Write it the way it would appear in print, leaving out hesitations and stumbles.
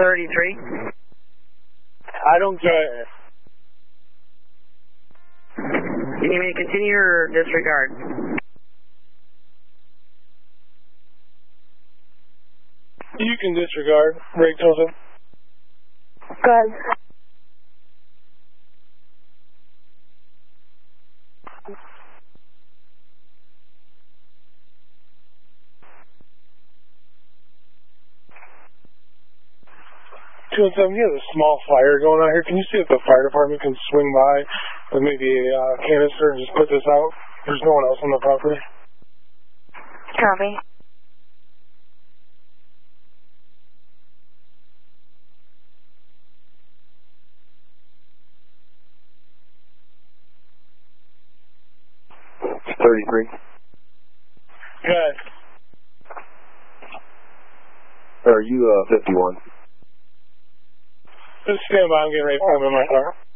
33. I don't get it. You need me to continue or disregard? You can disregard. Ray Tilton. Go ahead. He has a small fire going on here. Can you see if the fire department can swing by with maybe a canister and just put this out? There's no one else on the property. Copy. It's 33. Good. Are you 51? Just stand by. I'm getting ready to pull him in my car.